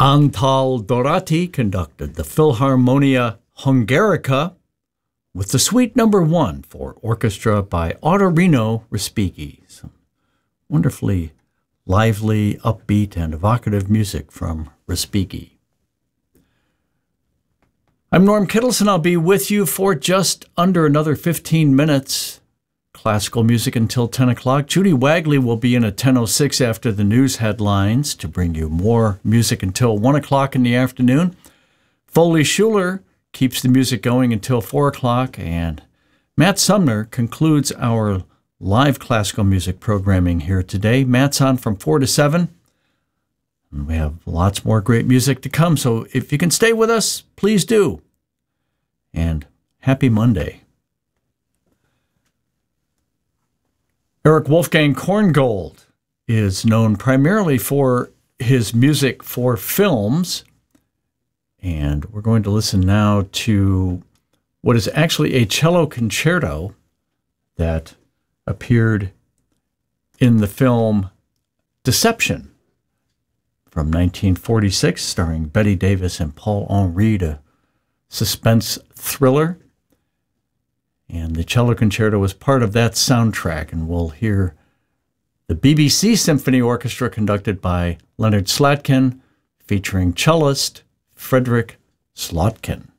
Antal Dorati conducted the Philharmonia Hungarica with the Suite No. 1 for orchestra by Ottorino Respighi. Some wonderfully lively, upbeat, and evocative music from Respighi. I'm Norm Kittles, and I'll be with you for just under another 15 minutes. Classical music until 10 o'clock. Judy Wagley will be in at 10:06 after the news headlines to bring you more music until 1 o'clock in the afternoon. Foley Schuler keeps the music going until 4 o'clock, and Matt Sumner concludes our live classical music programming here today. Matt's on from 4 to 7, and we have lots more great music to come, so if you can stay with us, please do. And happy Monday. Erich Wolfgang Korngold is known primarily for his music for films, and we're going to listen now to what is actually a cello concerto that appeared in the film Deception from 1946, starring Bette Davis and Paul Henry, a suspense thriller. And the cello concerto was part of that soundtrack, and we'll hear the BBC Symphony Orchestra conducted by Leonard Slatkin, featuring cellist Frederick Slotkin.